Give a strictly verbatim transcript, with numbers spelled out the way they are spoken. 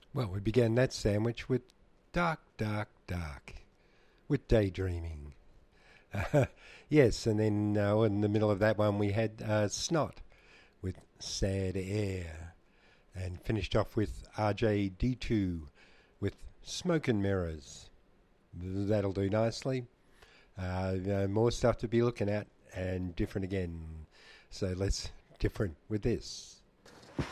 Well, we began that sandwich with Dark, Dark, Dark, with Daydreaming. Uh, yes, and then uh, in the middle of that one we had uh, Snot with Sad Air, and finished off with R J D two with Smoke and Mirrors. That'll do nicely. Uh, uh, more stuff to be looking at, and different again. So let's different with this.